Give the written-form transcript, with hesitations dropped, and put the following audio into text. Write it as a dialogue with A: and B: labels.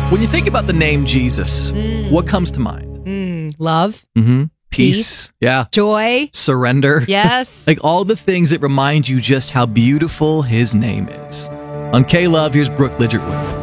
A: When you think about the name Jesus, what comes to mind?
B: Love,
A: Peace. Yeah.
B: joy.
A: Surrender.
B: Yes.
A: Like all the things that remind you just how beautiful his name is. On K-Love, here's Brooke Lidgertwood.